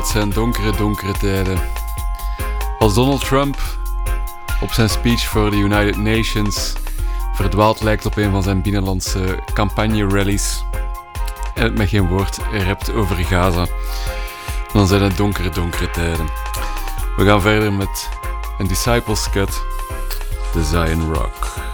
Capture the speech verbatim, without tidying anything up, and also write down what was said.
zijn donkere, donkere tijden. Als Donald Trump op zijn speech voor de United Nations verdwaald lijkt op een van zijn binnenlandse campagne-rallies en het met geen woord rapt over Gaza, dan zijn het donkere, donkere tijden. We gaan verder met een Disciples Cut, The Zion Rock.